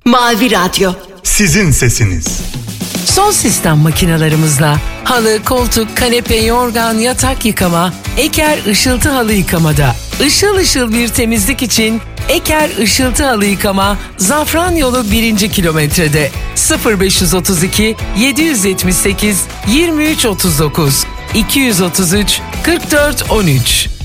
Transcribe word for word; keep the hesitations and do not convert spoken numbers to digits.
Mavi Radyo. Sizin sesiniz. Son sistem makinalarımızla halı, koltuk, kanepe, yorgan, yatak yıkama, Eker Işıltı Halı Yıkamada. Işıl ışıl bir temizlik için Eker Işıltı Halı Yıkama, Zafran Yolu birinci kilometrede. sıfır beş otuz iki yedi yetmiş sekiz yirmi üç otuz dokuz iki otuz üç kırk dört on üç.